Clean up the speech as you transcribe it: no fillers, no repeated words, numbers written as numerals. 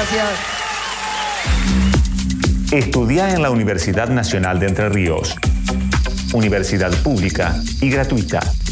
Gracias. Estudia en la Universidad Nacional de Entre Ríos. Universidad pública y gratuita.